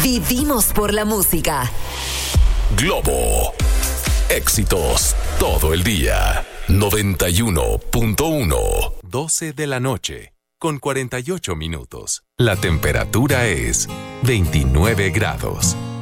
Vivimos por la música. Globo. Éxitos todo el día. 91.1. 12 de la noche, con 48 minutos. La temperatura es 29 grados.